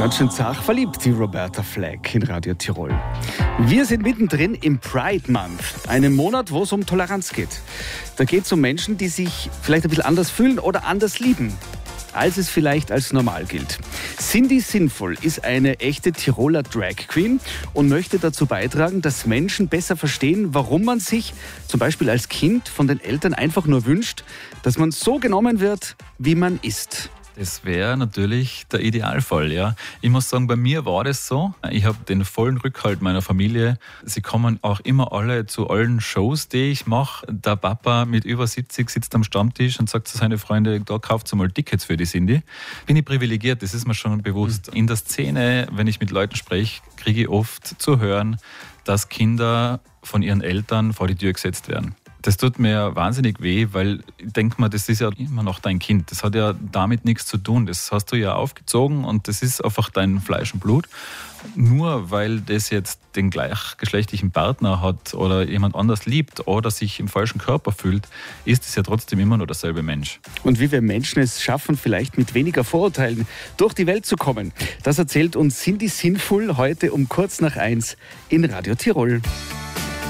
Ganz schön zart verliebt, die Roberta Flack in Radio Tirol. Wir sind mittendrin im Pride Month, einem Monat, wo es um Toleranz geht. Da geht es um Menschen, die sich vielleicht ein bisschen anders fühlen oder anders lieben, als es vielleicht als normal gilt. Cindy Sinful ist eine echte Tiroler Drag Queen und möchte dazu beitragen, dass Menschen besser verstehen, warum man sich zum Beispiel als Kind von den Eltern einfach nur wünscht, dass man so genommen wird, wie man ist. Das wäre natürlich der Idealfall, ja. Ich muss sagen, bei mir war das so. Ich habe den vollen Rückhalt meiner Familie. Sie kommen auch immer alle zu allen Shows, die ich mache. Der Papa mit über 70 sitzt am Stammtisch und sagt zu seinen Freunden, da kauft mal Tickets für die Cindy. Bin ich privilegiert, das ist mir schon bewusst. In der Szene, wenn ich mit Leuten spreche, kriege ich oft zu hören, dass Kinder von ihren Eltern vor die Tür gesetzt werden. Das tut mir wahnsinnig weh, weil ich denke mir, das ist ja immer noch dein Kind. Das hat ja damit nichts zu tun. Das hast du ja aufgezogen und das ist einfach dein Fleisch und Blut. Nur weil das jetzt den gleichgeschlechtlichen Partner hat oder jemand anders liebt oder sich im falschen Körper fühlt, ist es ja trotzdem immer nur derselbe Mensch. Und wie wir Menschen es schaffen, vielleicht mit weniger Vorurteilen durch die Welt zu kommen, das erzählt uns Cindy Sinful heute um kurz nach 1 in Radio Tirol.